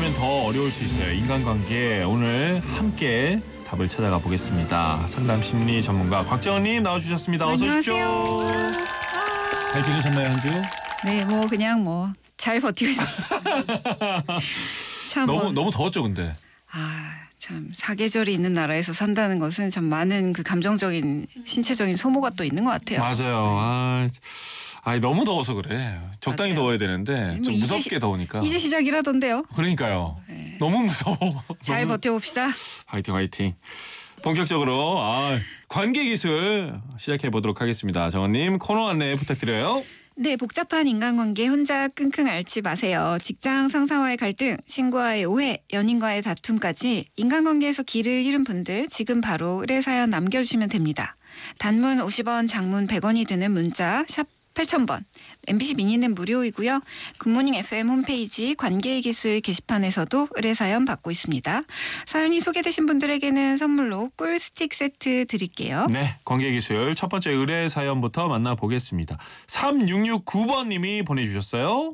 하면 더 어려울 수 있어요. 인간관계 오늘 함께 답을 찾아가 보겠습니다. 상담 심리 전문가 곽정은님 나와주셨습니다. 어서 오십시오. 잘 지내셨나요, 한 주? 네, 그냥 잘 버티고 있습니다. 참 너무 더웠죠, 근데. 참 사계절이 있는 나라에서 산다는 것은 참 많은 그 감정적인 신체적인 소모가 또 있는 것 같아요. 맞아요. 너무 더워서 그래. 적당히 맞아요. 더워야 되는데 좀 무섭게 더우니까. 이제 시작이라던데요. 그러니까요. 네. 너무 무서워. 잘 버텨봅시다. 화이팅. 본격적으로 관계 기술 시작해 보도록 하겠습니다. 정은님 코너 안내 부탁드려요. 네, 복잡한 인간관계 혼자 끙끙 앓지 마세요. 직장 상사와의 갈등, 친구와의 오해, 연인과의 다툼까지 인간관계에서 길을 잃은 분들 지금 바로 의뢰사연 남겨주시면 됩니다. 단문 50원, 장문 100원이 드는 문자 샵 8000번, MBC 미니는 무료이고요. 굿모닝 FM 홈페이지 관계의 기술 게시판에서도 의뢰사연 받고 있습니다. 사연이 소개되신 분들에게는 선물로 꿀 스틱 세트 드릴게요. 네, 관계 기술 첫 번째 의뢰 사연부터 만나보겠습니다. 3669번님이 보내주셨어요.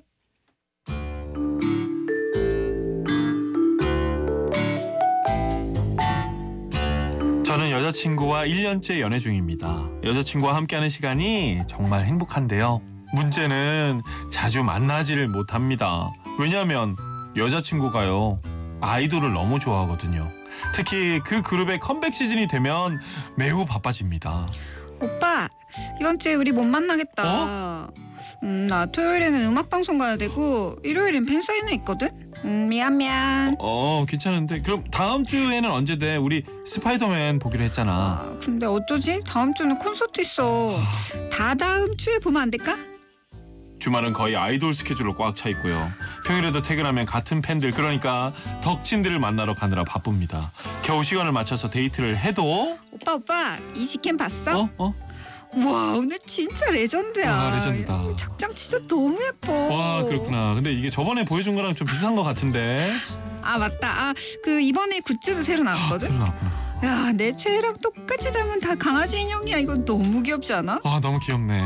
저는 여자친구와 1년째 연애 중입니다. 여자친구와 함께하는 시간이 정말 행복한데요. 문제는 자주 만나지를 못합니다. 왜냐하면 여자친구가요, 아이돌을 너무 좋아하거든요. 특히 그 그룹의 컴백 시즌이 되면 매우 바빠집니다. 오빠, 이번 주에 우리 못 만나겠다. 나 토요일에는 음악방송 가야 되고 일요일엔 팬사인회 있거든? 미안. 괜찮은데 그럼 다음 주에는 언제 돼? 우리 스파이더맨 보기로 했잖아. 근데 어쩌지? 다음 주는 콘서트 있어. 다다음 주에 보면 안 될까? 주말은 거의 아이돌 스케줄로 꽉 차 있고요. 평일에도 퇴근하면 같은 팬들, 그러니까 덕친들을 만나러 가느라 바쁩니다. 겨우 시간을 맞춰서 데이트를 해도 오빠 이 시캠 봤어? 우와, 오늘 진짜 레전드야. 레전드다. 착장 진짜 너무 예뻐. 와, 그렇구나. 근데 이게 저번에 보여준 거랑 좀 비슷한 것 같은데. 맞다. 그 이번에 굿즈도 새로 나왔거든? 새로 나왔구나. 야, 내 최애랑 똑같이 닮은 다 강아지 인형이야. 이거 너무 귀엽지 않아? 너무 귀엽네.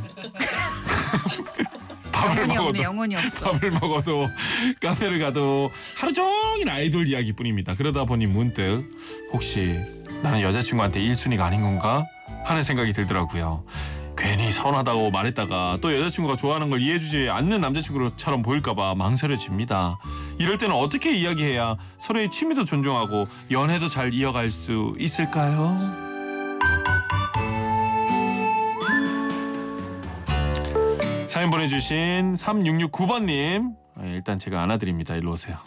영혼이 없어. 밥을 먹어도 카페를 가도 하루 종일 아이돌 이야기뿐입니다. 그러다 보니 문득 혹시 나는 여자친구한테 1순위가 아닌 건가 하는 생각이 들더라고요. 괜히 서운하다고 말했다가 또 여자친구가 좋아하는 걸 이해해주지 않는 남자친구처럼 보일까봐 망설여집니다. 이럴 때는 어떻게 이야기해야 서로의 취미도 존중하고 연애도 잘 이어갈 수 있을까요? 사연 보내주신 3669번님, 일단 제가 안아드립니다. 일로 오세요.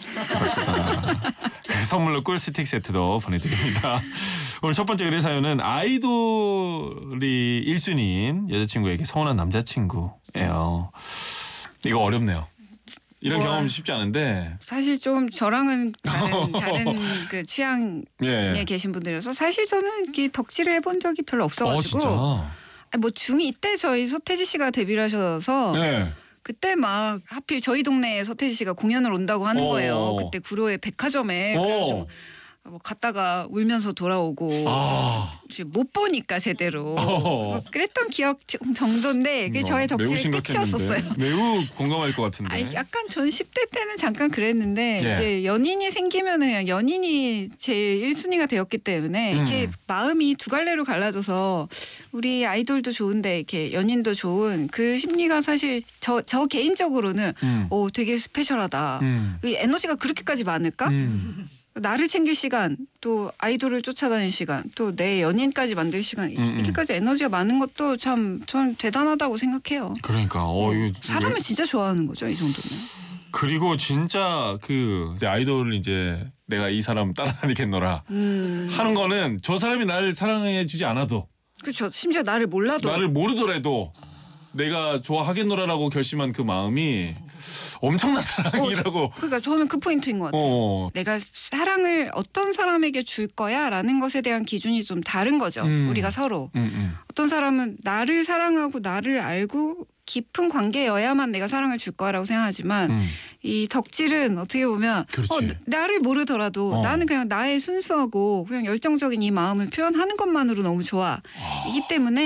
선물로 꿀스틱 세트도 보내드립니다. 오늘 첫 번째 의뢰 사연은 아이돌이 1순위인 여자친구에게 서운한 남자친구예요. 이거 어렵네요. 이런 경험 쉽지 않은데. 사실 좀 저랑은 다른 그 취향에 계신 분들이라서 사실 저는 이렇게 덕질을 해본 적이 별로 없어가지고. 진짜? 중2 때 저희 서태지 씨가 데뷔를 하셔서 그때 막 하필 저희 동네에 서태지 씨가 공연을 온다고 하는 거예요. 그때 구로의 백화점에. 그래서 갔다가 울면서 돌아오고 지금 못 보니까 제대로 그랬던 기억 정도인데 그게 저의 덕질의 끝이었었어요. 매우 공감할 것 같은데. 약간 전 10대 때는 잠깐 그랬는데 이제 연인이 생기면은 연인이 제 1순위가 되었기 때문에 이게 마음이 두 갈래로 갈라져서 우리 아이돌도 좋은데 이렇게 연인도 좋은 그 심리가 사실 저 개인적으로는 되게 스페셜하다. 이 에너지가 그렇게까지 많을까? 나를 챙길 시간, 또 아이돌을 쫓아다닐 시간, 또 내 연인까지 만들 시간, 이렇게까지 에너지가 많은 것도 참 전 대단하다고 생각해요. 그러니까 사람을 진짜 좋아하는 거죠, 이 정도면. 그리고 진짜 내 아이돌을 이제 내가 이 사람 따라다니겠노라 하는 거는 저 사람이 나를 사랑해주지 않아도, 그렇죠. 심지어 나를 모르더라도 내가 좋아하겠노라라고 결심한 그 마음이 엄청난 사랑이라고. 그러니까 저는 그 포인트인 것 같아요. 내가 사랑을 어떤 사람에게 줄 거야라는 것에 대한 기준이 좀 다른 거죠. 우리가 서로. 어떤 사람은 나를 사랑하고 나를 알고 깊은 관계여야만 내가 사랑을 줄 거라고 생각하지만 이 덕질은 어떻게 보면 나를 모르더라도 나는 그냥 나의 순수하고 그냥 열정적인 이 마음을 표현하는 것만으로 너무 좋아. 이기 때문에